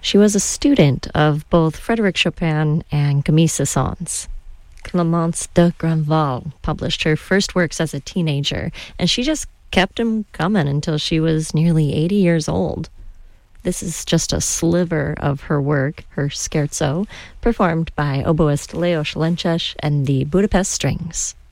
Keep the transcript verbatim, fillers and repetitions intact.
She was a student of both Frédéric Chopin and Camille Saint-Saëns. Clémence de Grandval published her first works as a teenager, and she just kept them coming until she was nearly eighty years old. This is just a sliver of her work, her scherzo, performed by oboist Leos Lences and the Budapest Strings.